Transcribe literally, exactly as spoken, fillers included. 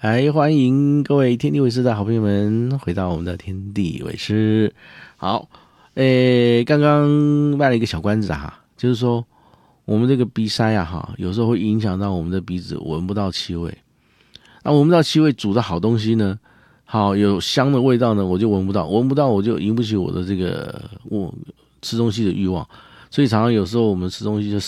嗨，欢迎各位天地伟师的好朋友们回到我们的天地伟师。好，诶，刚刚卖了一个小关子哈，就是说我们这个鼻塞啊哈，有时候会影响到我们的鼻子闻不到气味。那闻不到气味，煮的好东西呢，好有香的味道呢，我就闻不到，闻不到我就引不起我的这个我吃东西的欲望。所以常常有时候我们吃东西就